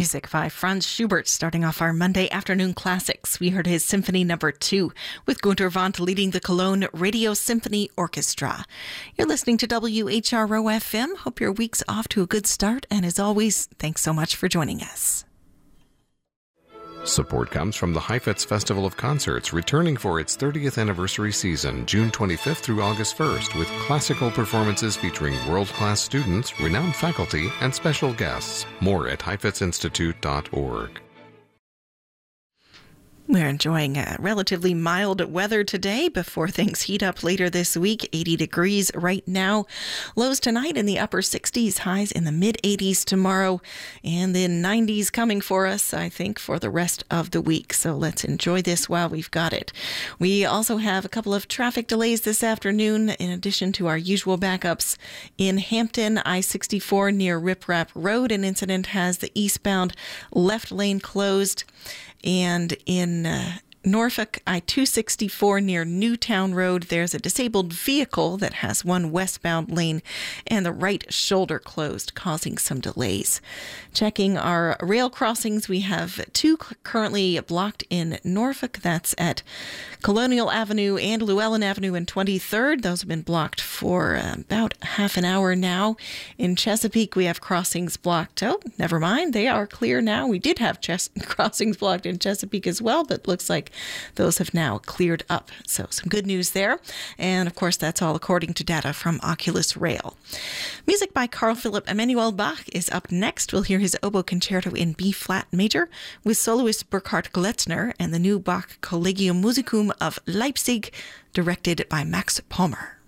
Music by Franz Schubert, starting off our Monday afternoon classics. We heard his Symphony No. 2, with Gunter Wandt leading the Cologne Radio Symphony Orchestra. You're listening to WHRO FM. Hope your week's off to a good start. And as always, thanks so much for joining us. Support comes from the Heifetz Festival of Concerts, returning for its 30th anniversary season, June 25th through August 1st, with classical performances featuring world-class students, renowned faculty, and special guests. More at heifetzinstitute.org. We're enjoying relatively mild weather today before things heat up later this week. 80 degrees right now. Lows tonight in the upper 60s, highs in the mid-80s tomorrow, and the 90s coming for us, I think, for the rest of the week. So let's enjoy this while we've got it. We also have a couple of traffic delays this afternoon, in addition to our usual backups. In Hampton, I-64 near Rip Rap Road, an incident has the eastbound left lane closed. And in Norfolk, I-264 near Newtown Road, there's a disabled vehicle that has one westbound lane and the right shoulder closed, causing some delays. Checking our rail crossings, we have two currently blocked in Norfolk. That's at Colonial Avenue and Llewellyn Avenue and 23rd. Those have been blocked for about half an hour now. In Chesapeake, we have crossings blocked. Oh, never mind. They are clear now. We did have crossings blocked in Chesapeake as well, but looks like those have now cleared up. So some good news there. And of course, that's all according to data from Oculus Rail. Music by Carl Philipp Emanuel Bach is up next. We'll hear his oboe concerto in B-flat major with soloist Burkhard Gletzner and the new Bach Collegium Musicum of Leipzig, directed by Max Palmer.